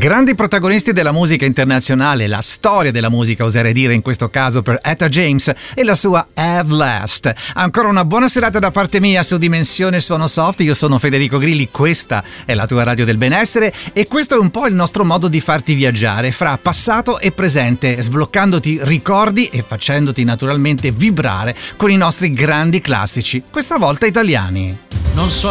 Grandi protagonisti della musica internazionale, la storia della musica, oserei dire in questo caso, per Etta James e la sua At Last. Ancora una buona serata da parte mia su Dimensione Suono Soft. Io sono Federico Grilli, questa è la tua radio del benessere e questo è un po' il nostro modo di farti viaggiare fra passato e presente, sbloccandoti ricordi e facendoti naturalmente vibrare con i nostri grandi classici, questa volta italiani. Non so